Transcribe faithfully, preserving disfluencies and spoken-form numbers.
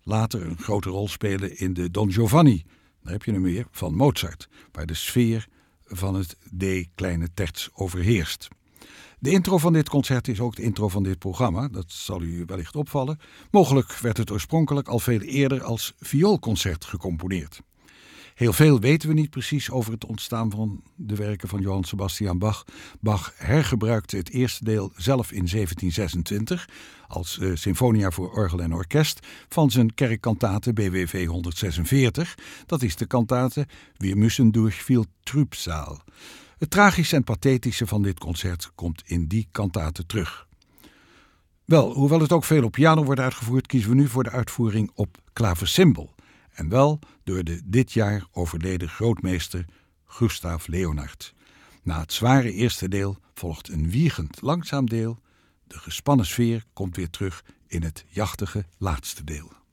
later een grote rol spelen in de Don Giovanni, daar heb je hem weer, van Mozart, waar de sfeer van het D kleine terts overheerst. De intro van dit concert is ook de intro van dit programma, dat zal u wellicht opvallen. Mogelijk werd het oorspronkelijk al veel eerder als vioolconcert gecomponeerd. Heel veel weten we niet precies over het ontstaan van de werken van Johann Sebastian Bach. Bach hergebruikte het eerste deel zelf in zeventien zesentwintig als uh, Sinfonia voor orgel en orkest van zijn kerkkantate B W V honderdzesenveertig. Dat is de kantate Wir müssen durch viel Trübsal. Het tragische en pathetische van dit concert komt in die kantate terug. Wel, hoewel het ook veel op piano wordt uitgevoerd, kiezen we nu voor de uitvoering op klaversymbol. En wel door de dit jaar overleden grootmeester Gustav Leonhardt. Na het zware eerste deel volgt een wiegend langzaam deel. De gespannen sfeer komt weer terug in het jachtige laatste deel.